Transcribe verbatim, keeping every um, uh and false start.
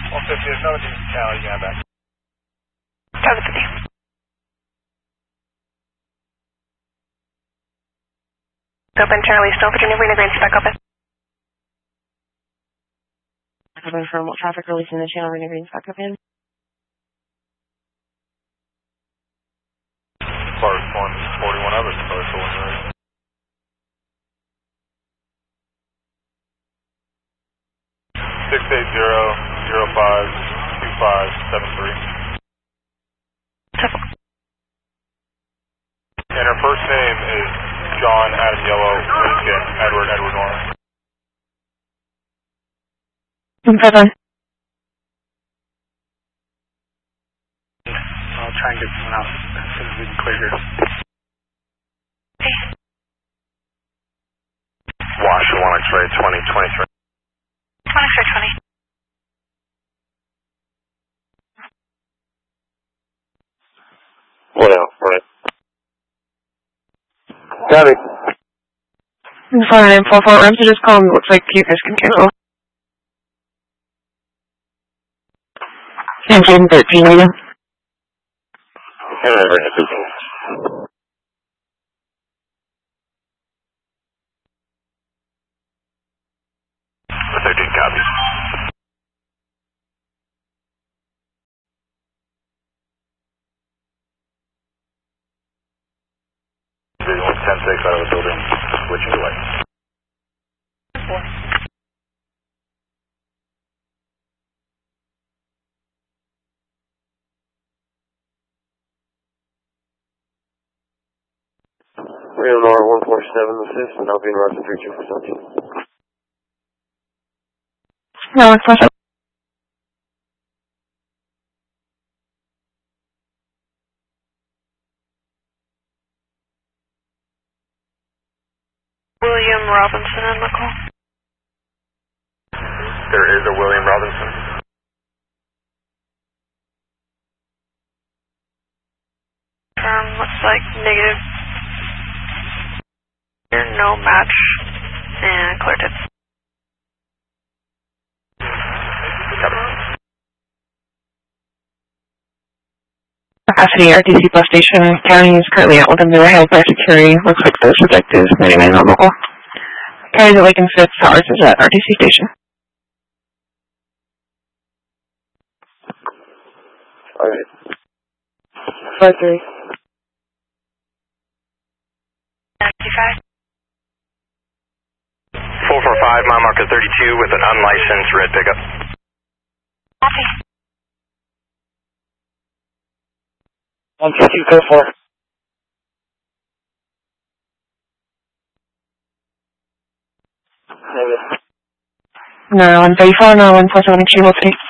one fifty, there's another decent channel you can have back. seven fifty. Open, Charlie, still Virginia, Marina Green's back open. Open from what traffic releasing the channel, Marina Green's back open. Cars one forty-one others, cars one right. six eight zero zero five two five seven three. And her first name is John Adam Yellow Lincoln Edward Edward Norris. Bye-bye. I'll try and get someone out as soon as we can clear here. Wash one X-ray twenty twenty-three. one X-ray twenty. One out, right. Got it. Fine, I'm four four. Ramsey just called me. Looks like you guys can cancel. Engine thirteen, right now. I remember it. thirteen copies. ten six out of the building, switching to light. Four. Rio Nora one four seven, assist, and I'll be in Russia three two four seven. No, it's not. William Robinson on the call. There is a William Robinson. Um, looks like negative. No match. And cleared it. Capacity R T C bus station. County is currently out within the held by security. Looks like the subject is ninety-nine on local. County that Lake and Fifth Towers is at R T C station. Alright. five three. ninety-five. four four five, mile marker thirty-two with an unlicensed red pickup. Copy. one two two, go for. No, one thirty-four, no, one four seven, Chief,